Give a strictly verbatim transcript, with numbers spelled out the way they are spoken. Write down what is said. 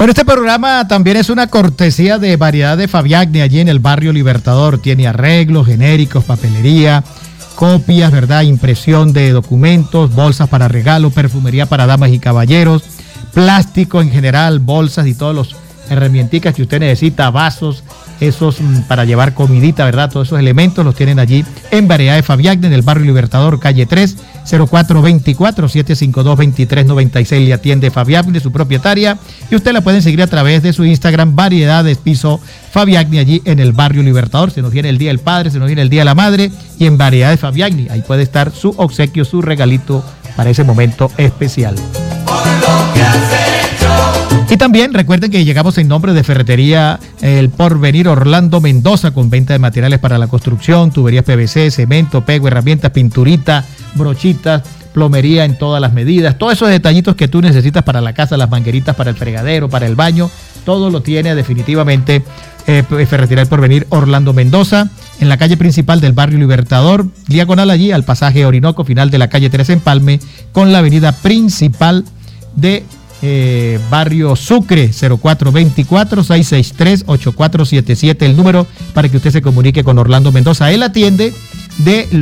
Bueno, este programa también es una cortesía de Variedad de Fabiagni, allí en el barrio Libertador. Tiene arreglos, genéricos, papelería, copias, ¿verdad? Impresión de documentos, bolsas para regalo, perfumería para damas y caballeros, plástico en general, bolsas y todos los herramienticas que usted necesita, vasos, esos para llevar comidita, ¿verdad? Todos esos elementos los tienen allí en Variedad de Fabiagni, en el barrio Libertador, calle tres, cero cuatro veinticuatro, siete cinco dos, veintitrés noventa y seis. Le atiende Fabiagni, su propietaria, y usted la pueden seguir a través de su Instagram, Variedades Piso Fabiagni, allí en el barrio Libertador. Se nos viene el Día del Padre, se nos viene el Día de la Madre, y en Variedades Fabiagni, ahí puede estar su obsequio, su regalito para ese momento especial. Por lo que has hecho. Y también recuerden que llegamos en nombre de Ferretería El Porvenir Orlando Mendoza, con venta de materiales para la construcción, tuberías P V C, cemento, pego, herramientas, pinturita, brochitas, plomería en todas las medidas, todos esos detallitos que tú necesitas para la casa, las mangueritas para el fregadero, para el baño, todo lo tiene definitivamente eh, Ferretería El Porvenir Orlando Mendoza, en la calle principal del barrio Libertador, diagonal allí al pasaje Orinoco, final de la calle tres Empalme, con la avenida principal de Eh, barrio Sucre. Cero cuatro veinticuatro, seiscientos sesenta y tres, ochenta y cuatro setenta y siete, el número para que usted se comunique con Orlando Mendoza. Él atiende de